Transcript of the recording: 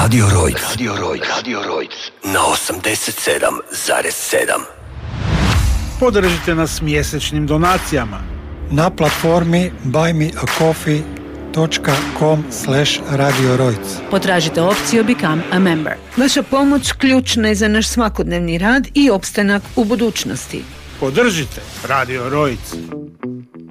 Radio Rojc. Radio Rojc. Na 87,7. Podržite nas mjesečnim donacijama na platformi buymeacoffee.com/Radio Rojc. Potražite opciju Become a Member. Vaša pomoć ključna je za naš svakodnevni rad i opstanak u budućnosti. Podržite Radio Rojc.